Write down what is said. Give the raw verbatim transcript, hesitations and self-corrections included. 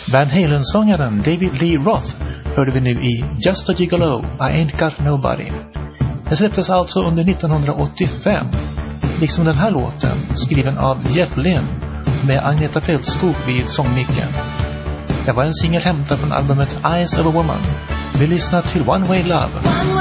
Van Halen-sångaren David Lee Roth hörde vi nu i Just a Gigolo, I Ain't Got Nobody. Den släpptes alltså under nittonhundraåttiofem, liksom den här låten, skriven av Jeff Lynne med Agneta Fältskog vid sångmicken. Det var en singel hämtad från albumet Eyes of a Woman. Vi lyssnar till One Way Love.